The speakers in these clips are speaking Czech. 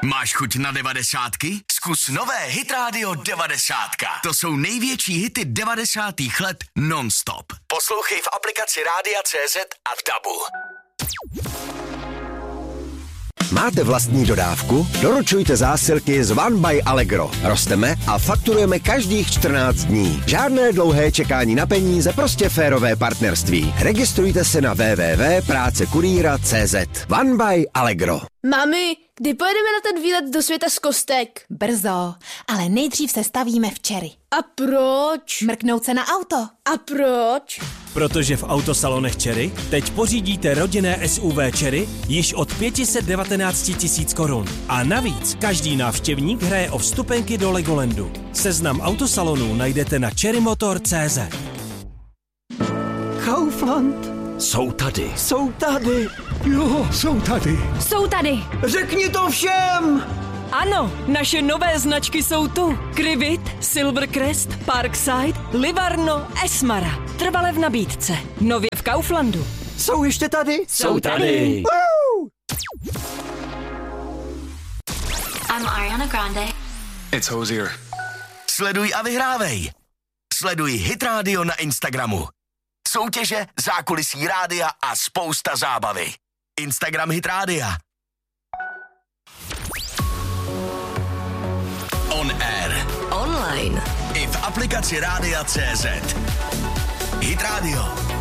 Máš chuť na 90ky? Zkus nové Hit Radio 90. To jsou největší hity 90. let non-stop. Poslouchej v aplikaci Rádia CZ a v DABu. Máte vlastní dodávku? Doručujte zásilky z One by Allegro. Rosteme a fakturujeme každých 14 dní. Žádné dlouhé čekání na peníze, prostě férové partnerství. Registrujte se na www.prácekurýra.cz. One by Allegro. Mami, kdy pojedeme na ten výlet do světa z kostek? Brzo, ale nejdřív se stavíme včery. A proč? Mrknout se na auto. A proč? Protože v autosalonech Cherry teď pořídíte rodinné SUV Cherry již od 519 000 korun. A navíc každý návštěvník hraje o vstupenky do Legolandu. Seznam autosalonů najdete na cherrymotor.cz. Kaufland. Jsou tady. Jsou tady. Jo, jsou tady. Jsou tady. Řekni to všem! Ano, naše nové značky jsou tu. Krivit, Silvercrest, Parkside, Livarno, Esmara. Trvale v nabídce. Nově v Kauflandu. Jsou ještě tady? Jsou tady. I'm Ariana Grande. It's Hozier. Sleduj a vyhrávej. Sleduj Hit Radio na Instagramu. Soutěže, zákulisí rádia a spousta zábavy. Instagram Hit Rádia. On air. Online. I v aplikaci Rádia CZ. Hit Radio.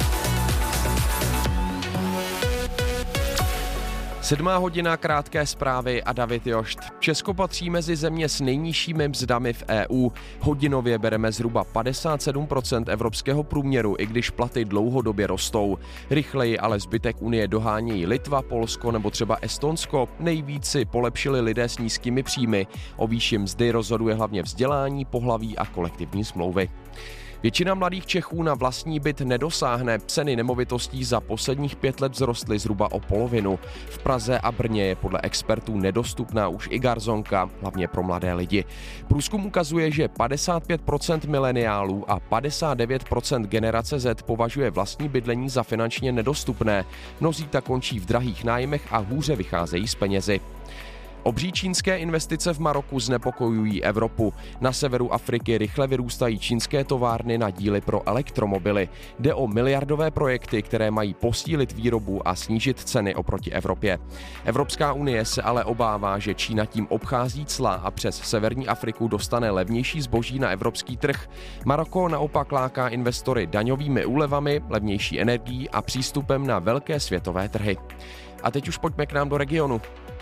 7:00, krátké zprávy a David Jošt. Česko patří mezi země s nejnižšími mzdami v EU. Hodinově bereme zhruba 57% evropského průměru, i když platy dlouhodobě rostou. Rychleji ale zbytek Unie dohánějí Litva, Polsko nebo třeba Estonsko. Nejvíc si polepšili lidé s nízkými příjmy. O výši mzdy rozhoduje hlavně vzdělání, pohlaví a kolektivní smlouvy. Většina mladých Čechů na vlastní byt nedosáhne. Ceny nemovitostí za posledních 5 let vzrostly zhruba o polovinu. V Praze a Brně je podle expertů nedostupná už i garzonka, hlavně pro mladé lidi. Průzkum ukazuje, že 55% mileniálů a 59% generace Z považuje vlastní bydlení za finančně nedostupné. Mnozí tak končí v drahých nájmech a hůře vycházejí z penězi. Obří čínské investice v Maroku znepokojují Evropu. Na severu Afriky rychle vyrůstají čínské továrny na díly pro elektromobily. Jde o miliardové projekty, které mají posílit výrobu a snížit ceny oproti Evropě. Evropská unie se ale obává, že Čína tím obchází cla a přes severní Afriku dostane levnější zboží na evropský trh. Maroko naopak láká investory daňovými úlevami, levnější energií a přístupem na velké světové trhy. A teď už pojďme k nám do regionu.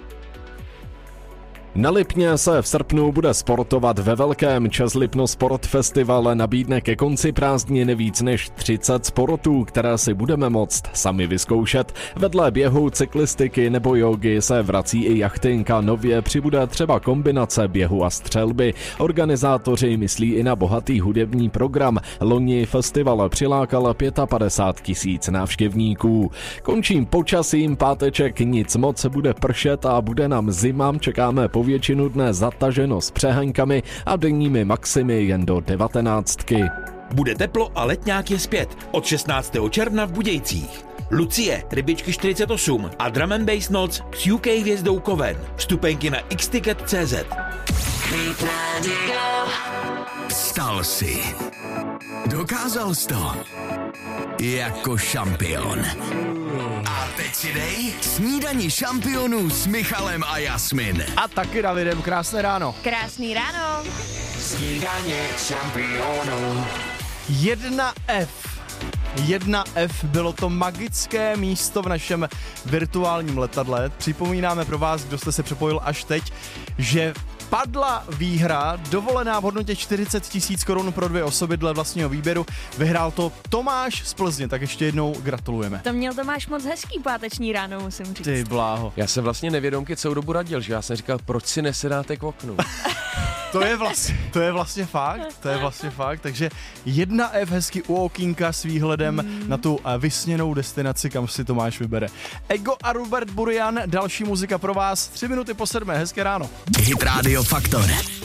Na Lipně se v srpnu bude sportovat ve velkém. Čes Lipno Sport Festival nabídne ke konci prázdnin víc než 30 sportů, které si budeme moct sami vyzkoušet. Vedle běhu, cyklistiky nebo jógy se vrací i jachting a nově přibude třeba kombinace běhu a střelby. Organizátoři myslí i na bohatý hudební program. Loni festival přilákal 55 000 návštěvníků. Končím počasím, páteček nic moc, bude pršet a bude nám zima. Čekáme po většinu dne zataženo s přehaňkami a denními maximy jen do 19. Bude teplo a letňák je zpět. Od 16. června v Budějcích. Lucie, Rybičky 48 a Drum and Bass noc s UK hvězdou Koven. Vstupenky na xticket.cz. Vstal si. Dokázal jsi to. Jako šampion. A teď si dej snídani šampionů s Michalem a Jasmin. A taky Davidem, krásné ráno. Krásný ráno. Snídaně šampionů. 1F bylo to magické místo v našem virtuálním letadle. Připomínáme pro vás, kdo jste se připojil až teď, že padla výhra, dovolená v hodnotě 40 000 korun pro 2 osoby dle vlastního výběru. Vyhrál to Tomáš z Plzně, tak ještě jednou gratulujeme. To měl Tomáš moc hezký páteční ráno, musím říct. Ty bláho. Já jsem vlastně nevědomky celou dobu radil, že já jsem říkal, proč si nesedáte k oknu. To je vlastně fakt, takže 1F hezky u okýnka s výhledem na tu vysněnou destinaci, kam si Tomáš vybere. Ego a Robert Burian, další muzika pro vás, 3 minuty po 7, hezké ráno. Hit Radio Faktor